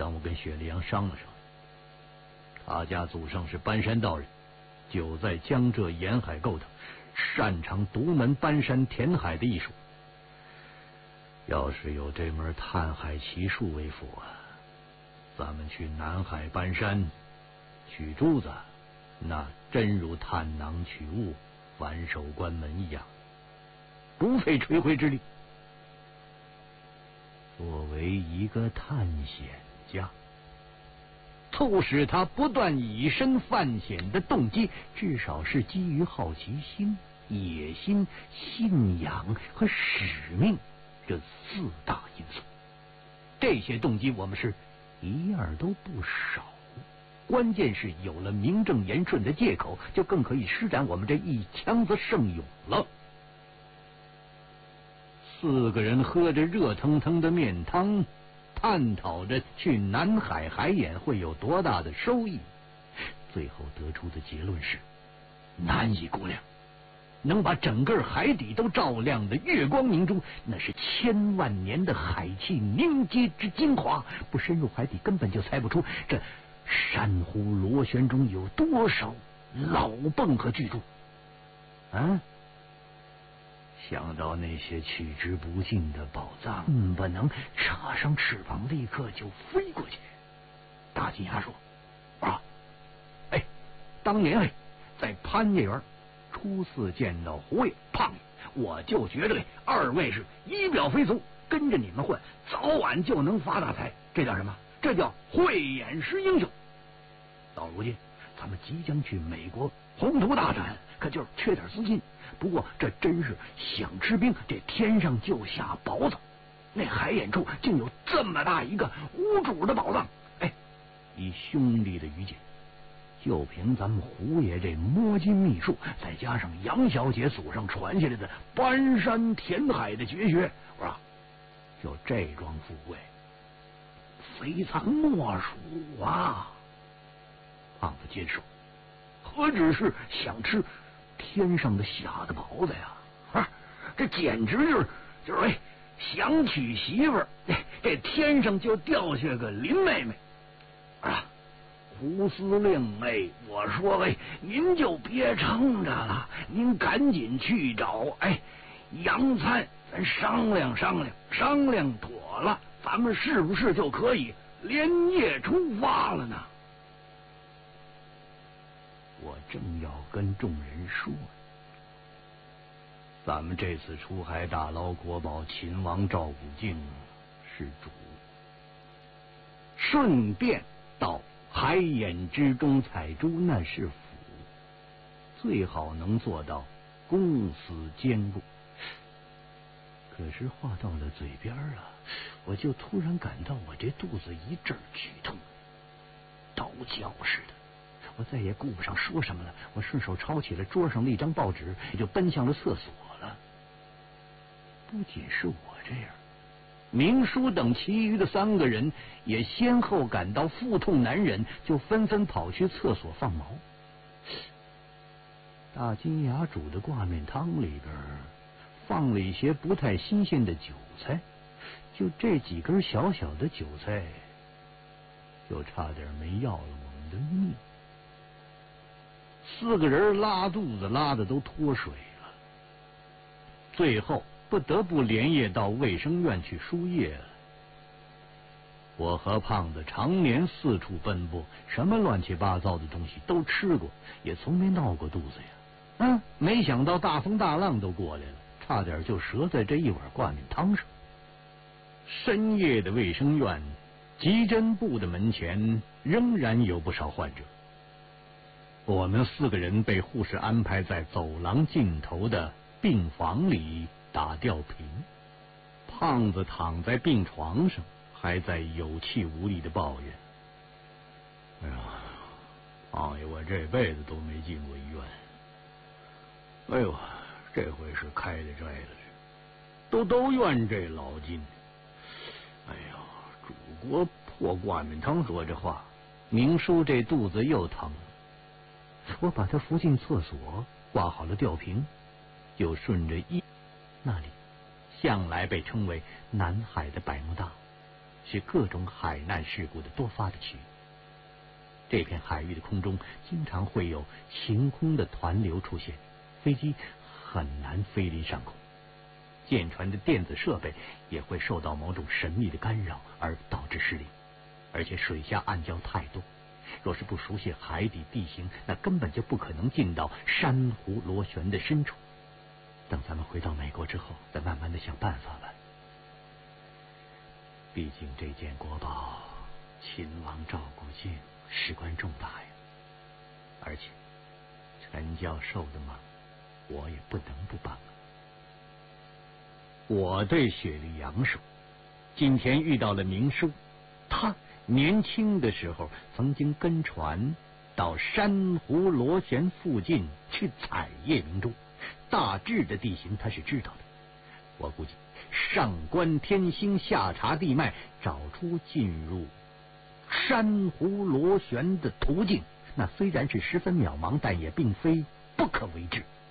让我跟雪莉阳商量商量。他家祖上是搬山道人，久在江浙沿海勾当，擅长独门搬山填海的艺术。要是有这门探海奇术为辅啊，咱们去南海搬山取珠子，那真如探囊取物、反手关门一样，不费吹灰之力。作为一个探险家，促使他不断以身犯险的动机，至少是基于好奇心、野心、信仰和使命这4大因素。这些动机我们是一样都不少，关键是有了名正言顺的借口，就更可以施展我们这一腔子圣勇了。4个人喝着热腾腾的面汤，探讨着去南海海眼会有多大的收益，最后得出的结论是难以估量。能把整个海底都照亮的月光明珠，那是千万年的海气凝结之精华，不深入海底根本就猜不出这珊瑚螺旋中有多少老蚌和巨柱啊！想到那些取之不尽的宝藏，不能插上翅膀立刻就飞过去。大金牙说：“啊，哎，当年在潘家园初次见到胡爷、胖爷，我就觉得2位是仪表飞俗，跟着你们混，早晚就能发大财。这叫什么？这叫慧眼识英雄。到如今，咱们即将去美国宏图大展，可就是缺点资金。不过这真是想吃冰，这天上就下雹子。那海眼处竟有这么大一个无主的宝藏！哎，以兄弟的愚见，就凭咱们胡爷这摸金秘术，再加上杨小姐祖上传下来的搬山填海的绝学，我说就这桩富贵，非咱莫属啊！”胖子接着说：“何止是想吃天上的下的雹子呀！啊，这简直就是想娶媳妇儿，这天上就掉下个林妹妹啊！胡司令，我说您就别撑着了，您赶紧去找杨参，咱商量商量，商量妥了，咱们是不是就可以连夜出发了呢？”我正要跟众人说，咱们这次出海打捞国宝秦王赵古镜是主，顺便到海眼之中采珠那是辅，最好能做到公私兼顾。可是话到了嘴边啊，我就突然感到我这肚子一阵剧痛，刀绞似的。我再也顾不上说什么了，我顺手抄起了桌上的一张报纸，也就奔向了厕所了。不仅是我这样，明叔等其余的3个人也先后感到腹痛难忍，就纷纷跑去厕所放毛。大金牙煮的挂面汤里边放了一些不太新鲜的韭菜，就这几根小小的韭菜，就差点没要了我们的命。4个人拉肚子拉的都脱水了，最后不得不连夜到卫生院去输液了。我和胖子常年四处奔波，什么乱七八糟的东西都吃过，也从没闹过肚子呀。没想到大风大浪都过来了，差点就折在这一碗挂面汤上。深夜的卫生院急诊部的门前仍然有不少患者。我们4个人被护士安排在走廊尽头的病房里打吊瓶。胖子躺在病床上，还在有气无力的抱怨：“哎呀，胖爷，我这辈子都没进过医院。哎呦，这回是开了斋了，都怨这老金。哎呀，祖国破挂面汤。”说这话，明叔这肚子又疼了。我把他扶进厕所，挂好了吊瓶，就顺着那里向来被称为南海的百慕大， 是各种海难事故的多发的区域。这片海域的空中经常会有晴空的团流出现，飞机很难飞临上空，舰船的电子设备也会受到某种神秘的干扰而导致失灵。而且水下暗礁太多，若是不熟悉海底地形，那根本就不可能进到珊瑚螺旋的深处。等咱们回到美国之后，再慢慢的想办法吧。毕竟这件国宝，秦王照顾镜，事关重大呀。而且陈教授的忙，我也不能不帮。我对雪莉杨说，今天遇到了明叔，他年轻的时候曾经跟船到珊瑚螺旋附近去采叶明珠，大致的地形他是知道的。我估计上观天星，下查地脉，找出进入珊瑚螺旋的途径，那虽然是十分渺茫，但也并非不可为之。